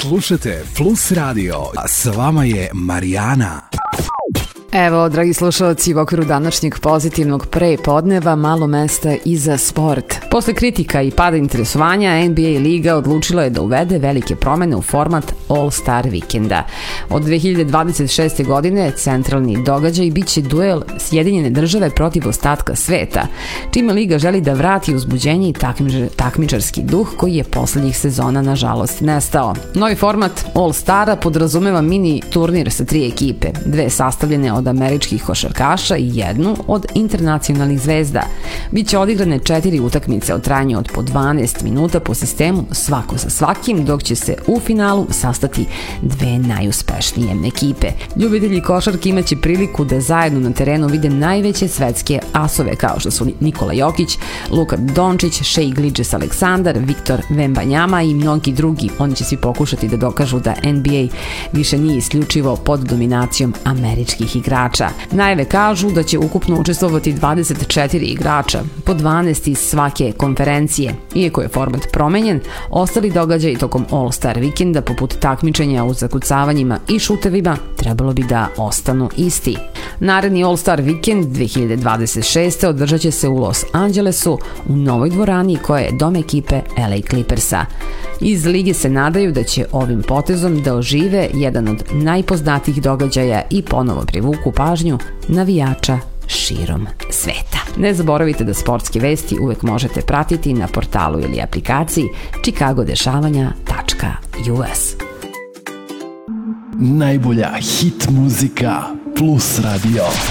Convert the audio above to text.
Slušajte Plus Radio, a s vama je Marijana. Evo, dragi slušalci, u okviru današnjeg pozitivnog prepodneva malo mesta i za sport. Posle kritika i pada interesovanja, NBA liga odlučila je da uvede velike promene u format All-Star vikenda. Od 2026. godine centralni događaj biće duel Sjedinjene države protiv ostatka sveta, čime liga želi da vrati uzbuđenje i takmičarski duh koji je poslednjih sezona nažalost nestao. Novi format All-Stara podrazumeva mini turnir sa 3 ekipe, 2 sastavljene od američkih košarkaša i 1 od internacionalnih zvezda. Biće odigrane 4 utakmice od trajanju od po 12 minuta po sistemu svako sa svakim, dok će se u finalu sastati 2 najuspešnije ekipe. Ljubitelji košarke imaće priliku da zajedno na terenu vide najveće svetske asove kao što su Nikola Jokić, Luka Dončić, Shai Gilgeous-Alexander, Victor Wembanyama i mnogi drugi. Oni će svi pokušati da dokažu da NBA više nije isključivo pod dominacijom američkih igrača. Najave kažu da će ukupno učestvovati 24 igrača, po 12 iz svake konferencije. Iako je format promenjen, ostali događaji tokom All-Star vikenda, poput takmičenja u zakucavanjima i šutevima, trebalo bi da ostanu isti. Naredni All-Star vikend 2026. održat će se u Los Angelesu u novoj dvorani koja je dom ekipe LA Clippersa. Iz lige se nadaju da će ovim potezom da ožive jedan od najpoznatijih događaja i ponovo privuku pažnju navijača širom sveta. Ne zaboravite da sportske vesti uvek možete pratiti na portalu ili aplikaciji chicagodešavanja.us. Najbolja hit muzika Plus Radio.